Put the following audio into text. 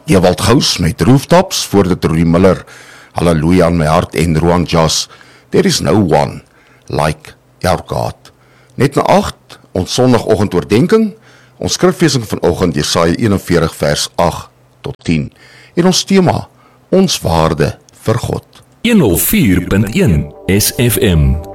Ewald Gous met Rooftops voor dit Rudy Miller. Halleluja in my hart en Roan Jas. There is no one like our God. Net na 8, ons sondagoggend oordenking, ons skriflesing vanoggend Jesaja 41 vers 8 tot 10. En ons tema, ons waarde vir God. 104.1 SFM